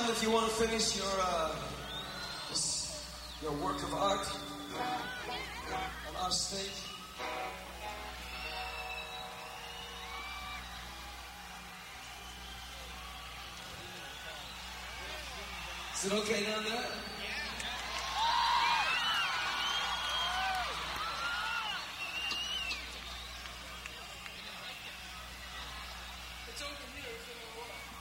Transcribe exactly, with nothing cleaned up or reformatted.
gentlemen, if you want to finish your uh, this, your work of art on our stage. Is it okay down there?